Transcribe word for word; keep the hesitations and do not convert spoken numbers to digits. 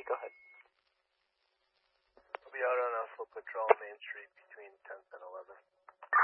Danny, go ahead. I'll be out on a foot patrol Main Street between tenth and eleventh.